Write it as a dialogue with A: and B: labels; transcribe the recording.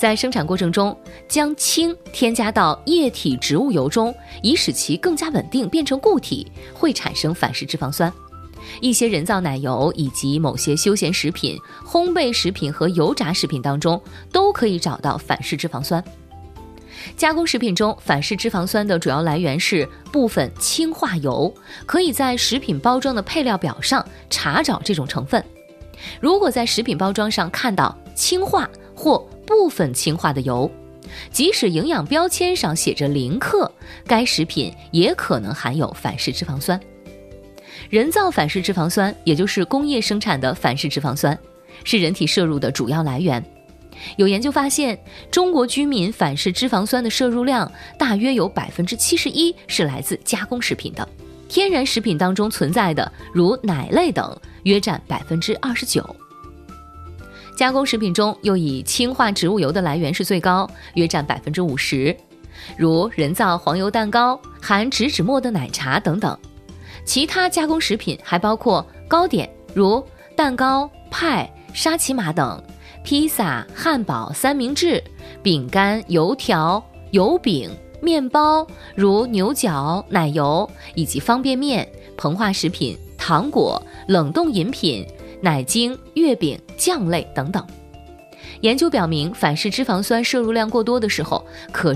A: 在生产过程中，将氢添加到液体植物油中，以使其更加稳定变成固体，会产生反式脂肪酸。一些人造奶油以及某些休闲食品、烘焙食品和油炸食品当中都可以找到反式脂肪酸。加工食品中反式脂肪酸的主要来源是部分氢化油，可以在食品包装的配料表上查找这种成分。如果在食品包装上看到氢化或部分氢化的油，即使营养标签上写着0克，该食品也可能含有反式脂肪酸。人造反式脂肪酸，也就是工业生产的反式脂肪酸，是人体摄入的主要来源。有研究发现，中国居民反式脂肪酸的摄入量大约有 71% 是来自加工食品的，天然食品当中存在的如奶类等约占 29%。加工食品中又以氢化植物油的来源是最高，约占 50%， 如人造黄油蛋糕、含植脂末的奶茶等等。其他加工食品还包括糕点，如蛋糕、派、沙琪玛等，披萨、汉堡、三明治、饼干、油条、油饼、面包，如牛角、奶油，以及方便面、膨化食品、糖果、冷冻饮品、奶精、月饼、酱类等等。研究表明，反式脂肪酸摄入量过多的时候，可